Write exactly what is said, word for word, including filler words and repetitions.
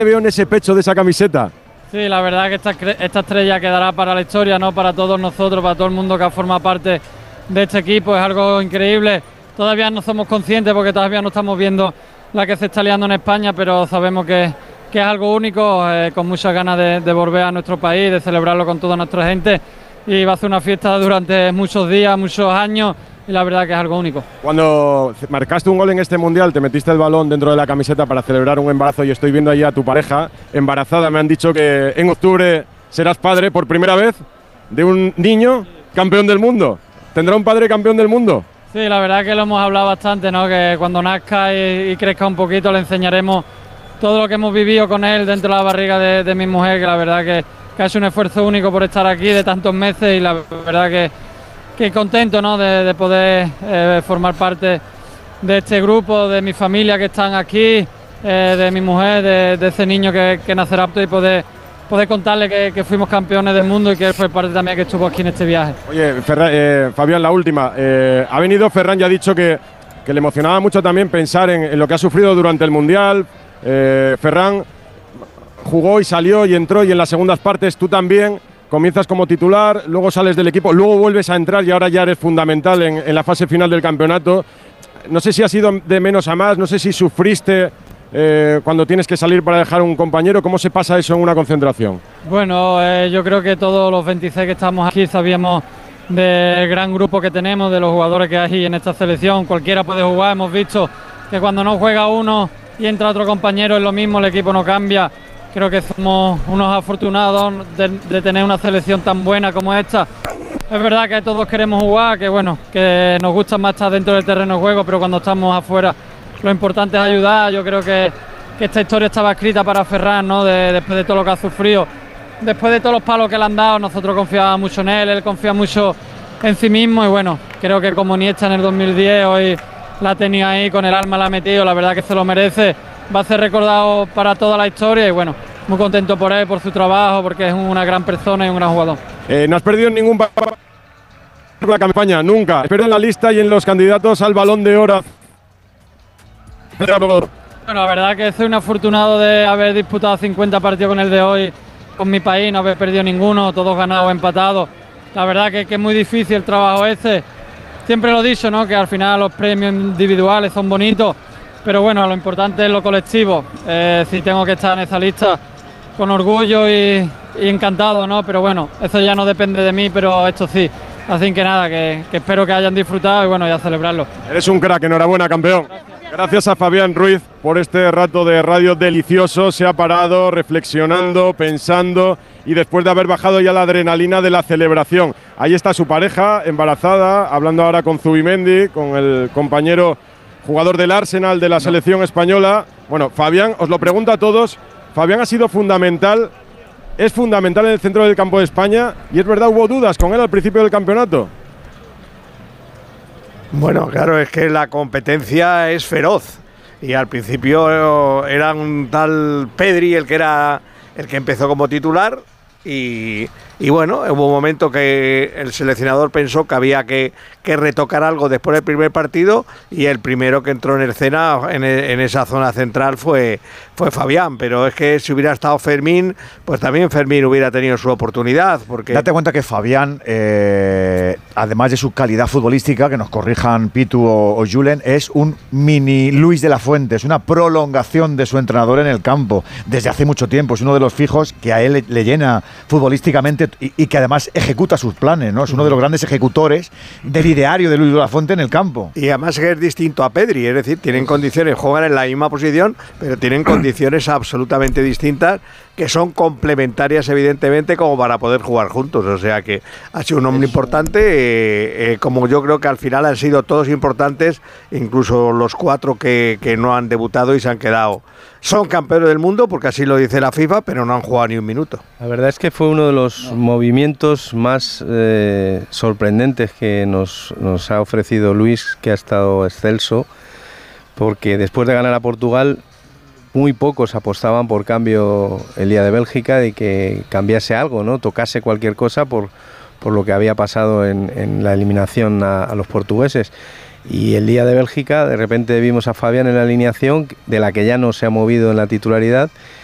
veo en ese pecho de esa camiseta. Sí, la verdad que esta, esta estrella quedará para la historia, ¿no? Para todos nosotros, para todo el mundo que forma parte de este equipo, es algo increíble. Todavía no somos conscientes porque todavía no estamos viendo la que se está liando en España, pero sabemos que, que es algo único, eh, con muchas ganas de, de volver a nuestro país, de celebrarlo con toda nuestra gente, y va a ser una fiesta durante muchos días, muchos años, y la verdad que es algo único. Cuando marcaste un gol en este Mundial, te metiste el balón dentro de la camiseta para celebrar un embarazo, y estoy viendo allí a tu pareja embarazada. Me han dicho que en octubre serás padre por primera vez de un niño campeón del mundo. ¿Tendrá un padre campeón del mundo? Sí, la verdad que lo hemos hablado bastante, ¿no? Que cuando nazca y, y crezca un poquito le enseñaremos todo lo que hemos vivido con él dentro de la barriga de, de mi mujer, que la verdad que, que ha hecho un esfuerzo único por estar aquí de tantos meses, y la verdad que, que contento, ¿no? de, de poder eh, formar parte de este grupo, de mi familia que están aquí, eh, de mi mujer, de, de ese niño que, que nacerá apto, y poder, poder contarle que, que fuimos campeones del mundo y que él fue parte también que estuvo aquí en este viaje. Oye, Ferran, eh, Fabián, la última. Eh, ha venido Ferran y ha dicho que, que le emocionaba mucho también pensar en, en lo que ha sufrido durante el Mundial. Eh, Ferran jugó y salió y entró, y en las segundas partes tú también comienzas como titular, luego sales del equipo, luego vuelves a entrar y ahora ya eres fundamental en, en la fase final del campeonato. No sé si ha sido de menos a más, no sé si sufriste eh, cuando tienes que salir para dejar a un compañero. ¿Cómo se pasa eso en una concentración? Bueno, eh, yo creo que todos los veintiséis que estamos aquí sabíamos del gran grupo que tenemos, de los jugadores que hay en esta selección. Cualquiera puede jugar, hemos visto que cuando no juega uno y entra otro compañero es lo mismo, el equipo no cambia. Creo que somos unos afortunados de, de tener una selección tan buena como esta. Es verdad que todos queremos jugar, que bueno, que nos gusta más estar dentro del terreno de juego, pero cuando estamos afuera lo importante es ayudar. Yo creo que, que esta historia estaba escrita para Ferran, ¿no? De, después de todo lo que ha sufrido, después de todos los palos que le han dado, nosotros confiábamos mucho en él, él confía mucho en sí mismo, y bueno, creo que como Iniesta en el dos mil diez, hoy la tenía ahí, con el alma la ha metido, la verdad que se lo merece. Va a ser recordado para toda la historia, y bueno, muy contento por él, por su trabajo, porque es una gran persona y un gran jugador. Eh, no has perdido ningún papel en la campaña, nunca. Espero en la lista y en los candidatos al Balón de Oro. Bueno, la verdad que soy un afortunado de haber disputado cincuenta partidos con el de hoy, con mi país, no haber perdido ninguno, todos ganados o empatados. La verdad que, que es muy difícil el trabajo este. Siempre lo he dicho, ¿no? Que al final los premios individuales son bonitos, pero bueno, lo importante es lo colectivo. Eh, si tengo que estar en esa lista, con orgullo y, y encantado, ¿no? Pero bueno, eso ya no depende de mí, pero esto sí. Así que nada, que, que espero que hayan disfrutado y bueno, ya celebrarlo. Eres un crack, enhorabuena, campeón. Gracias. Gracias a Fabián Ruiz por este rato de radio delicioso. Se ha parado reflexionando, pensando, y después de haber bajado ya la adrenalina de la celebración. Ahí está su pareja, embarazada, hablando ahora con Zubimendi, con el compañero jugador del Arsenal, de la selección española. Bueno, Fabián, os lo pregunto a todos. Fabián ha sido fundamental, es fundamental en el centro del campo de España, y es verdad, hubo dudas con él al principio del campeonato. Bueno, claro, es que la competencia es feroz, y al principio era un tal Pedri el que era el que empezó como titular, y, y bueno, hubo un momento que el seleccionador pensó que había que, que retocar algo después del primer partido, y el primero que entró en escena en, en esa zona central fue, fue Fabián. Pero es que si hubiera estado Fermín, pues también Fermín hubiera tenido su oportunidad. Porque date cuenta que Fabián, eh, además de su calidad futbolística, que nos corrijan Pitu o, o Julen, es un mini Luis de la Fuente, es una prolongación de su entrenador en el campo desde hace mucho tiempo. Es uno de los fijos que a él le, le llena futbolísticamente, y, y que además ejecuta sus planes, ¿no? Es uno de los grandes ejecutores del ideario de Luis de la Fuente en el campo. Y además que es distinto a Pedri, es decir, tienen condiciones, juegan en la misma posición, pero tienen condiciones absolutamente distintas, que son complementarias evidentemente como para poder jugar juntos. O sea que ha sido un hombre importante, eh, eh, como yo creo que al final han sido todos importantes, incluso los cuatro que, que no han debutado y se han quedado. Son campeones del mundo porque así lo dice la FIFA, pero no han jugado ni un minuto. La verdad es que fue uno de los no. movimientos más eh, sorprendentes que nos, nos ha ofrecido Luis, que ha estado excelso, porque después de ganar a Portugal, muy pocos apostaban por cambio el día de Bélgica, de que cambiase algo, ¿no? Tocase cualquier cosa por, por lo que había pasado en, en la eliminación a, a los portugueses. Y el día de Bélgica, de repente vimos a Fabián en la alineación, de la que ya no se ha movido en la titularidad,